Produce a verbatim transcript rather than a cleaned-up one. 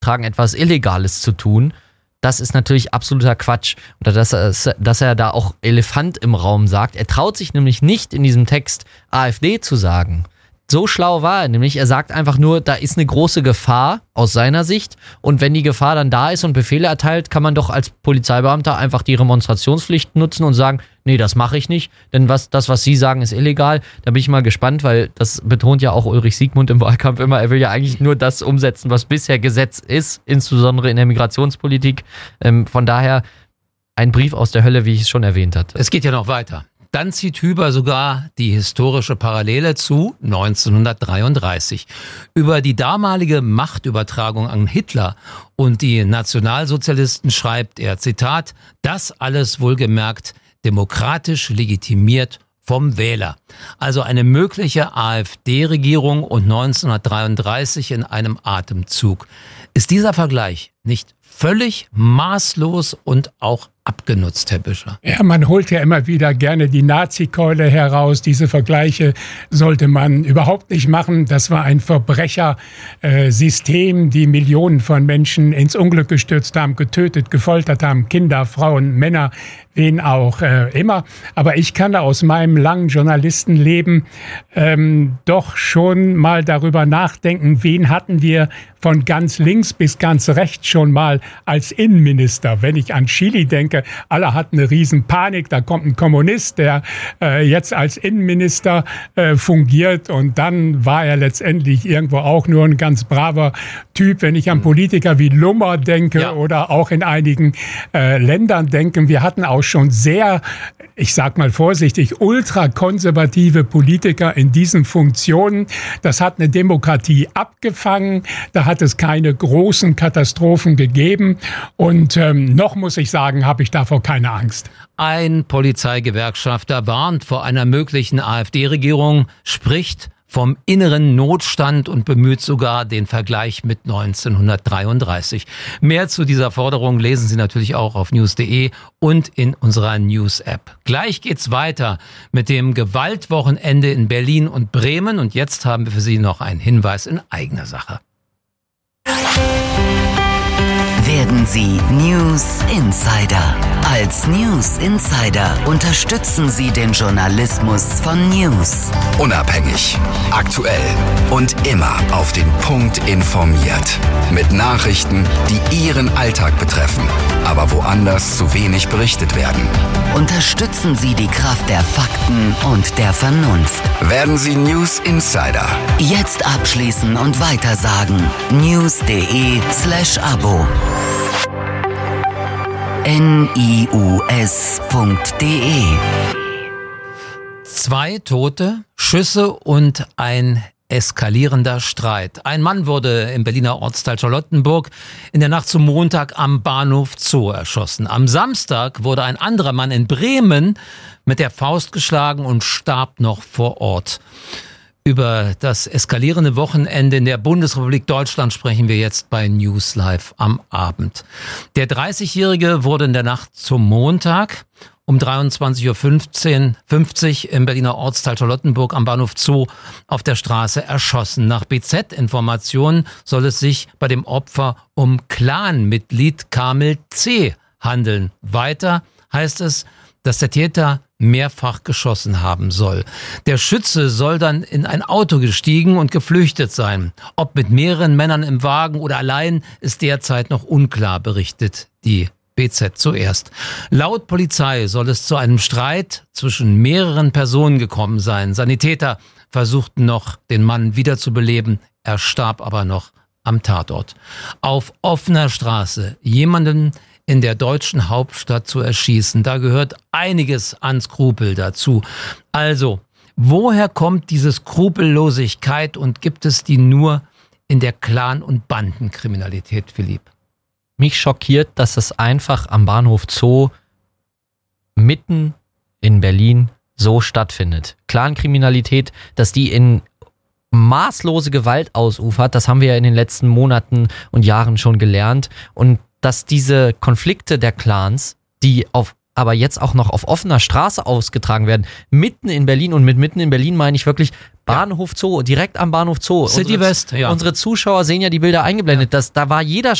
beauftragen, etwas Illegales zu tun, das ist natürlich absoluter Quatsch. Oder dass er, dass er da auch Elefant im Raum sagt. Er traut sich nämlich nicht in diesem Text AfD zu sagen. So schlau war er nämlich. Er sagt einfach nur, da ist eine große Gefahr aus seiner Sicht. Und wenn die Gefahr dann da ist und Befehle erteilt, kann man doch als Polizeibeamter einfach die Remonstrationspflicht nutzen und sagen, nee, das mache ich nicht. Denn was, das, was Sie sagen, ist illegal. Da bin ich mal gespannt, weil das betont ja auch Ulrich Siegmund im Wahlkampf immer. Er will ja eigentlich nur das umsetzen, was bisher Gesetz ist, insbesondere in der Migrationspolitik. Ähm, von daher ein Brief aus der Hölle, wie ich es schon erwähnt hatte. Es geht ja noch weiter. Dann zieht Hüber sogar die historische Parallele zu neunzehnhundertdreiunddreißig. Über die damalige Machtübertragung an Hitler und die Nationalsozialisten schreibt er, Zitat, das alles wohlgemerkt demokratisch legitimiert vom Wähler. Also eine mögliche AfD-Regierung und neunzehnhundertdreiunddreißig in einem Atemzug. Ist dieser Vergleich nicht völlig maßlos und auch abgenutzt, Herr Büscher? Ja, man holt ja immer wieder gerne die Nazi-Keule heraus. Diese Vergleiche sollte man überhaupt nicht machen. Das war ein Verbrechersystem, die Millionen von Menschen ins Unglück gestürzt haben, getötet, gefoltert haben, Kinder, Frauen, Männer, wen auch äh, immer. Aber ich kann aus meinem langen Journalistenleben ähm, doch schon mal darüber nachdenken, wen hatten wir von ganz links bis ganz rechts schon mal als Innenminister. Wenn ich an Chile denke, alle hatten eine riesen Panik, da kommt ein Kommunist, der äh, jetzt als Innenminister äh, fungiert und dann war er letztendlich irgendwo auch nur ein ganz braver Typ. Wenn ich an Politiker wie Lummer denke ja. oder auch in einigen äh, Ländern denke, wir hatten auch schon sehr, ich sag mal vorsichtig, ultrakonservative Politiker in diesen Funktionen. Das hat eine Demokratie abgefangen, da hat es keine großen Katastrophen gegeben und ähm, noch muss ich sagen, habe ich davor keine Angst. Ein Polizeigewerkschafter warnt vor einer möglichen AfD-Regierung, spricht vom inneren Notstand und bemüht sogar den Vergleich mit neunzehnhundertdreiunddreißig. Mehr zu dieser Forderung lesen Sie natürlich auch auf news punkt de und in unserer News-App. Gleich geht's weiter mit dem Gewaltwochenende in Berlin und Bremen und jetzt haben wir für Sie noch einen Hinweis in eigener Sache. Werden Sie News Insider. Als News Insider unterstützen Sie den Journalismus von News. Unabhängig, aktuell und immer auf den Punkt informiert. Mit Nachrichten, die Ihren Alltag betreffen, aber woanders zu wenig berichtet werden. Unterstützen Sie die Kraft der Fakten und der Vernunft. Werden Sie News Insider. Jetzt abschließen und weitersagen. news punkt de slash abo. nius punkt de. Zwei Tote, Schüsse und ein eskalierender Streit. Ein Mann wurde im Berliner Ortsteil Charlottenburg in der Nacht zum Montag am Bahnhof Zoo erschossen. Am Samstag wurde ein anderer Mann in Bremen mit der Faust geschlagen und starb noch vor Ort. Über das eskalierende Wochenende in der Bundesrepublik Deutschland sprechen wir jetzt bei News Live am Abend. Der dreißigjährige wurde in der Nacht zum Montag um dreiundzwanzig Uhr fünfzig im Berliner Ortsteil Charlottenburg am Bahnhof Zoo auf der Straße erschossen. Nach B Z-Informationen soll es sich bei dem Opfer um Clanmitglied Kamil C. handeln. Weiter heißt es, dass der Täter mehrfach geschossen haben soll. Der Schütze soll dann in ein Auto gestiegen und geflüchtet sein. Ob mit mehreren Männern im Wagen oder allein, ist derzeit noch unklar, berichtet die B Z zuerst. Laut Polizei soll es zu einem Streit zwischen mehreren Personen gekommen sein. Sanitäter versuchten noch, den Mann wiederzubeleben. Er starb aber noch am Tatort. Auf offener Straße jemanden in der deutschen Hauptstadt zu erschießen, da gehört einiges an Skrupel dazu. Also, woher kommt diese Skrupellosigkeit und gibt es die nur in der Clan- und Bandenkriminalität, Philipp? Mich schockiert, dass es einfach am Bahnhof Zoo mitten in Berlin so stattfindet. Clankriminalität, dass die in maßlose Gewalt ausufert, das haben wir ja in den letzten Monaten und Jahren schon gelernt. Und dass diese Konflikte der Clans, die auf aber jetzt auch noch auf offener Straße ausgetragen werden, mitten in Berlin, und mit mitten in Berlin meine ich wirklich Bahnhof Zoo, direkt am Bahnhof Zoo. City unsere, West, ja. Unsere Zuschauer sehen ja die Bilder eingeblendet. Das, da war jeder